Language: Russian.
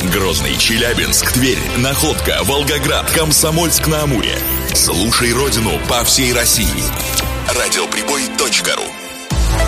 Грозный, Челябинск, Тверь, Находка, Волгоград, Комсомольск-на-Амуре. Слушай родину по всей России. Радиоприбой.ру